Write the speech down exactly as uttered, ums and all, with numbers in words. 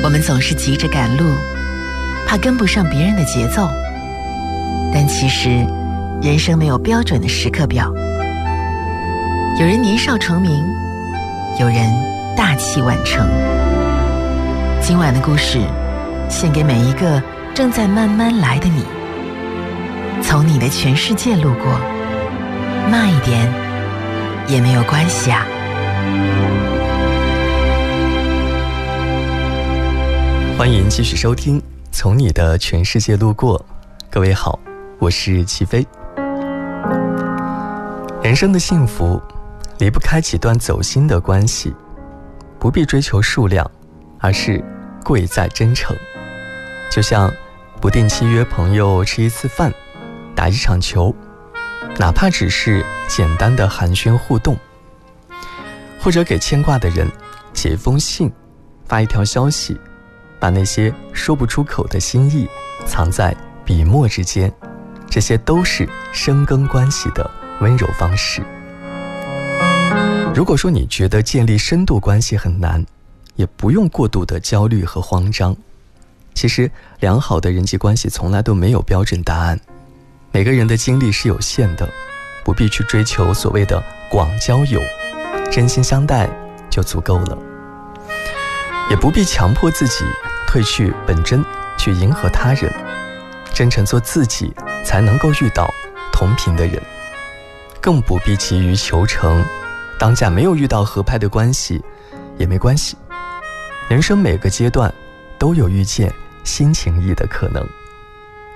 我们总是急着赶路，怕跟不上别人的节奏，但其实人生没有标准的时刻表。有人年少成名，有人大器晚成。今晚的故事献给每一个正在慢慢来的你，从你的全世界路过，慢一点也没有关系啊。 欢迎继续收听从你的全世界路过。各位好，我是齐飞。人生的幸福离不开几段走心的关系，不必追求数量，而是贵在真诚。就像不定期约朋友吃一次饭，打一场球，哪怕只是简单的寒暄互动，或者给牵挂的人写一封信，发一条消息，把那些说不出口的心意藏在笔墨之间，这些都是深耕关系的温柔方式。如果说你觉得建立深度关系很难，也不用过度的焦虑和慌张。其实良好的人际关系从来都没有标准答案，每个人的精力是有限的，不必去追求所谓的广交友，真心相待就足够了。也不必强迫自己褪去本真去迎合他人，真诚做自己才能够遇到同频的人。更不必急于求成，当下没有遇到合拍的关系也没关系，人生每个阶段都有遇见新情谊的可能。